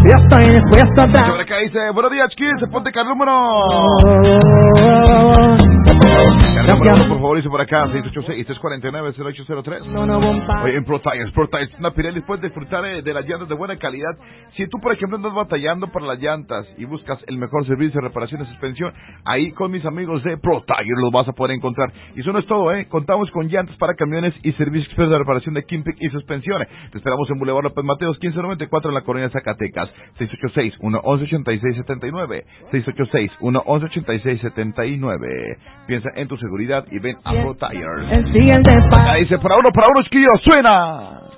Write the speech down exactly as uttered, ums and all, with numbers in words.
yo estoy dispuesto a dar. Sobre acá dice, buenos días, Chiquis, ponte acá el número. El número uno, por favor, dice por acá, seis ocho seis, tres cuatro nueve, cero ocho cero tres. Oye, en Pro Tires, Pro Tires, una Pirelli, puedes disfrutar eh, de las llantas de buena calidad. Si tú, por ejemplo, andas batallando para las llantas y buscas el mejor servicio de reparación y suspensión, ahí con mis amigos de Pro Tires los vas a poder encontrar. Y eso no es todo, ¿eh? Contamos con llantas para camiones y servicios expertos de reparación de Kimpic y suspensiones. Te esperamos en Boulevard López Mateos, quince noventa y cuatro en la colonia Zacatecas. seis ocho seis, uno uno, ocho seis siete nueve. seis ocho seis, uno uno, ocho seis siete nueve. Piensa en tu seguridad y ven a Pro Tires. El siguiente Ahí dice, para uno, para uno, chiquillos, suena.